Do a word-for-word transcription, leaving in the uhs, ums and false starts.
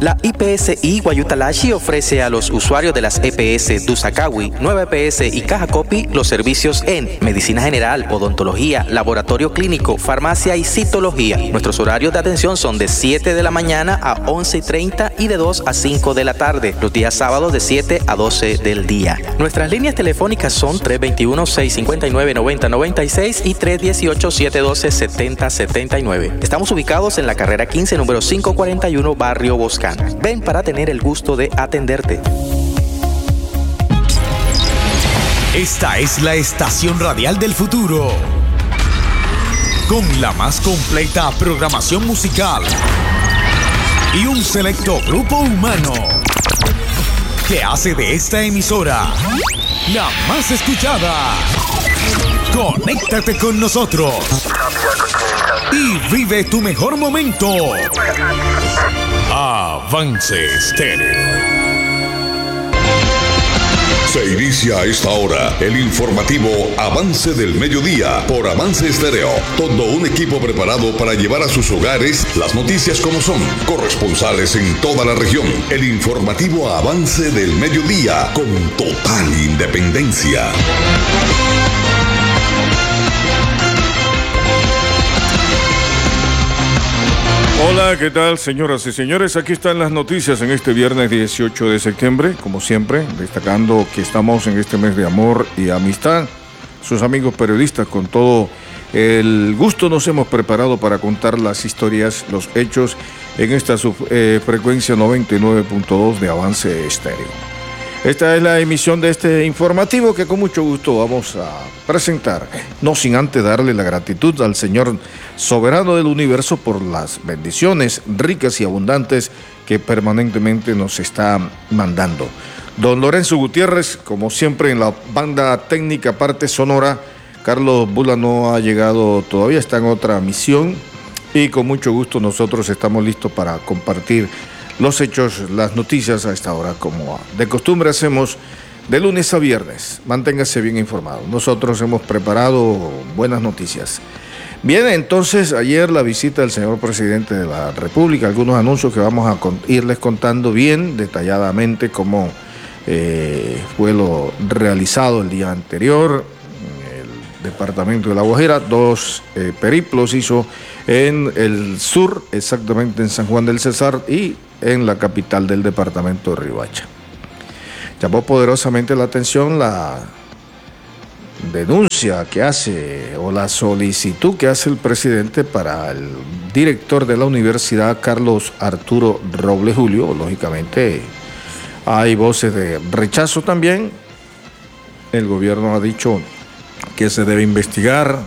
La I P S I Guayutalashi ofrece a los usuarios de las E P S Dusacawi, Nueva E P S y Caja Copy los servicios en medicina general, odontología, laboratorio clínico, farmacia y citología. Nuestros horarios de atención son de siete de la mañana a once y treinta y de dos a cinco de la tarde. Los días sábados de siete a doce del día. Nuestras líneas telefónicas son tres dos uno, seis cinco nueve, nueve cero nueve seis y tres uno ocho, siete uno dos, siete cero siete nueve. Estamos ubicados en la carrera quince, número quinientos cuarenta y uno, Barrio Boscán. Ven para tener el gusto de atenderte. Esta es la estación radial del futuro, con la más completa programación musical y un selecto grupo humano que hace de esta emisora la más escuchada. Conéctate con nosotros y vive tu mejor momento. Avance Estéreo. Se inicia a esta hora el informativo Avance del Mediodía por Avance Estéreo. Todo un equipo preparado para llevar a sus hogares las noticias como son. Corresponsales en toda la región. El informativo Avance del Mediodía con total independencia. Hola, ¿qué tal, señoras y señores? Aquí están las noticias en este viernes dieciocho de septiembre, como siempre, destacando que estamos en este mes de amor y amistad. Sus amigos periodistas, con todo el gusto nos hemos preparado para contar las historias, los hechos en esta sub, eh, frecuencia noventa y nueve punto dos de Avance Estéreo. Esta es la emisión de este informativo que con mucho gusto vamos a presentar, no sin antes darle la gratitud al Señor soberano del universo por las bendiciones ricas y abundantes que permanentemente nos está mandando. Don Lorenzo Gutiérrez, como siempre en la banda técnica parte sonora. Carlos Bula no ha llegado todavía, está en otra misión y con mucho gusto nosotros estamos listos para compartir los hechos, las noticias a esta hora, como de costumbre hacemos de lunes a viernes. Manténgase bien informado. Nosotros hemos preparado buenas noticias. Bien, entonces ayer la visita del señor presidente de la República, algunos anuncios que vamos a con, irles contando bien detalladamente cómo eh, fue lo realizado el día anterior. El departamento de La Guajira, dos eh, periplos hizo en el sur, exactamente en San Juan del Cesar y en la capital del departamento de Riohacha. Llamó poderosamente la atención la denuncia que hace o la solicitud que hace el presidente para el director de la universidad, Carlos Arturo Robles Julio. Lógicamente hay voces de rechazo también. El gobierno ha dicho que se debe investigar